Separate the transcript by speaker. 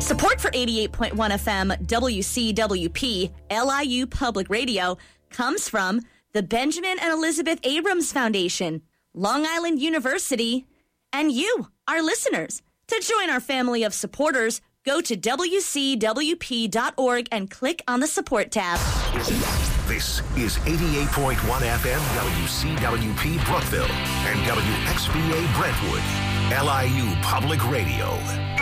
Speaker 1: Support for 88.1 FM WCWP LIU Public Radio comes from the Benjamin and Elizabeth Abrams Foundation, Long Island University, and you, our listeners. To join our family of supporters, go to WCWP.org and click on the support tab.
Speaker 2: This is 88.1 FM WCWP Brookville and WXBA Brentwood, LIU Public Radio.